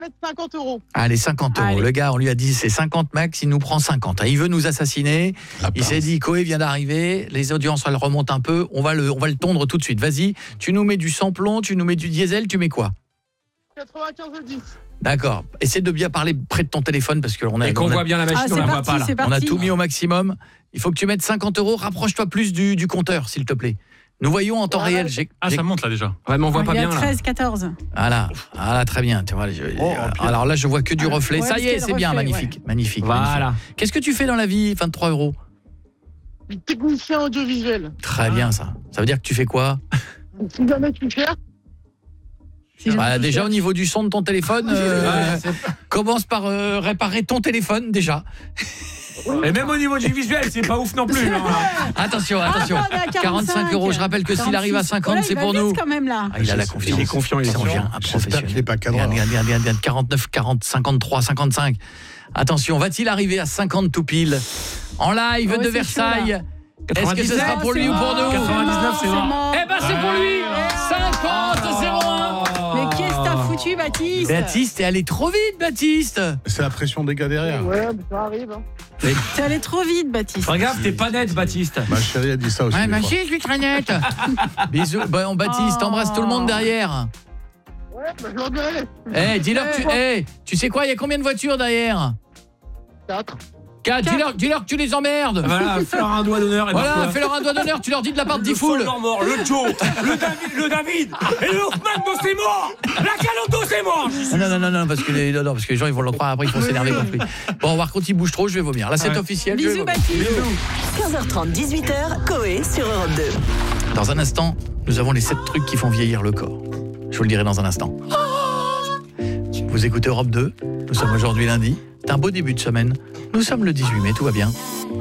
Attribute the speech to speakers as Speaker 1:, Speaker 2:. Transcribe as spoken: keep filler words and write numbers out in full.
Speaker 1: mettre cinquante euros.
Speaker 2: Allez, cinquante euros.
Speaker 3: Allez.
Speaker 2: Le gars, on lui a dit c'est cinquante max, il nous prend cinquante. Il veut nous assassiner.
Speaker 4: La
Speaker 2: Il s'est
Speaker 4: pince.
Speaker 2: dit Koé vient d'arriver, les audiences elles remontent un peu, on va le on va le tondre tout de suite. Vas-y, tu nous mets du samplon, tu nous mets du diesel, tu mets quoi?
Speaker 1: quatre-vingt-quinze dix.
Speaker 2: D'accord. Essaie de bien parler près de ton téléphone parce que on a
Speaker 5: Et qu'on
Speaker 2: on a,
Speaker 5: voit bien la machine,
Speaker 3: Ah,
Speaker 5: on
Speaker 3: c'est
Speaker 5: la voit
Speaker 3: parti,
Speaker 5: pas là.
Speaker 3: c'est parti.
Speaker 2: on a tout mis au maximum. Il faut que tu mettes cinquante euros, rapproche-toi plus du, du compteur s'il te plaît. Nous voyons en temps
Speaker 1: Voilà.
Speaker 2: réel. J'ai-
Speaker 6: Ah,
Speaker 2: j'ai-
Speaker 6: ça monte là déjà.
Speaker 5: Ouais, mais on voit
Speaker 3: Il
Speaker 5: pas
Speaker 3: y a
Speaker 5: bien là.
Speaker 3: treize, quatorze.
Speaker 2: Voilà, voilà, très bien. Tu vois, je-
Speaker 4: Oh,
Speaker 2: alors là, je vois que du
Speaker 3: Ah,
Speaker 2: reflet.
Speaker 3: ouais,
Speaker 2: Ça
Speaker 3: parce
Speaker 2: y
Speaker 3: qu'il y
Speaker 2: est,
Speaker 3: a
Speaker 2: c'est
Speaker 3: le
Speaker 2: bien,
Speaker 3: reflet,
Speaker 2: magnifique, magnifique.
Speaker 5: Voilà.
Speaker 2: magnifique. Qu'est-ce que tu fais dans la vie, vingt-trois euros?
Speaker 1: Je suis technicien audiovisuel.
Speaker 2: Très bien, ça. Ça veut dire que tu fais quoi?
Speaker 1: Si jamais tu cherches,
Speaker 3: Si jamais
Speaker 2: Bah,
Speaker 3: tu
Speaker 2: déjà
Speaker 3: cherches.
Speaker 2: au niveau du son de ton téléphone, euh, commence par euh, réparer ton téléphone déjà.
Speaker 5: Et même au niveau du visuel, c'est pas ouf non plus. hein.
Speaker 2: Attention, attention.
Speaker 3: Ah, on est à
Speaker 2: quarante-cinq euros, je rappelle que s'il arrive à cinquante,
Speaker 3: Voilà,
Speaker 2: c'est
Speaker 3: il va
Speaker 2: pour
Speaker 3: vite
Speaker 2: nous.
Speaker 3: quand même là.
Speaker 2: Ah, il a la confiance.
Speaker 5: Il est confiant, il est
Speaker 2: Ça en
Speaker 5: confiant.
Speaker 2: vient, un
Speaker 4: J'espère
Speaker 2: professionnel.
Speaker 4: qu'il n'est pas cadre.
Speaker 2: Regarde, regarde, regarde, regarde, regarde, quarante-neuf, quarante, cinquante-trois, cinquante-cinq. Attention, va-t-il arriver à cinquante tout pile? En live
Speaker 3: Ah ouais,
Speaker 2: de
Speaker 3: c'est chaud,
Speaker 2: Versailles. Est-ce que ce sera pour lui ou pour nous?
Speaker 5: quatre-vingt-dix-neuf, c'est mort.
Speaker 2: Eh ben c'est pour lui. cinquante zéro un.
Speaker 3: Mais qu'est-ce que t'as foutu, Baptiste?
Speaker 2: Baptiste, t'es allé trop vite, Baptiste.
Speaker 4: C'est la pression des gars derrière.
Speaker 1: ouais, mais ça arrive. Hein.
Speaker 3: T'es allé trop vite, Baptiste.
Speaker 5: Regarde, t'es pas net, Baptiste.
Speaker 4: Ma chérie a dit ça aussi.
Speaker 2: Ouais,
Speaker 4: des
Speaker 2: ma
Speaker 4: fois.
Speaker 2: chérie, je suis très nette. Bisous. Bon, Baptiste,
Speaker 3: Oh.
Speaker 2: embrasse tout le monde derrière.
Speaker 1: Ouais, bah, je leur dirai.
Speaker 2: Eh, dis-leur que tu... Eh, tu sais quoi, il y a combien de voitures derrière?
Speaker 1: quatre.
Speaker 2: Quatre. Dis-leur dis-leur que tu les emmerdes.
Speaker 5: Voilà, fais-leur un doigt d'honneur. et
Speaker 2: Voilà,
Speaker 5: barre-toi.
Speaker 2: fais-leur un doigt d'honneur, tu leur dis de la part de Diffoul.
Speaker 5: Le mort, le Joe, le David, le David, et le Hoffman, c'est mort. La Caloto, c'est mort.
Speaker 2: Non, non, non, non, parce que les, non, non, parce que les gens ils vont le croire après, ils vont s'énerver contre lui. Bon, on va voir quand il bouge trop, je vais vomir. Là, c'est
Speaker 5: Ouais.
Speaker 2: officiel. je vais
Speaker 3: Bisous,
Speaker 2: vomir.
Speaker 3: Baptiste.
Speaker 7: quinze heures trente, dix-huit heures, Koé sur Europe deux.
Speaker 2: Dans un instant, nous avons les sept trucs qui font vieillir le corps. Je vous le dirai dans un instant. Vous écoutez Europe deux. Nous sommes aujourd'hui lundi. C'est un beau début de semaine. Nous sommes le dix-huit mai, tout va bien.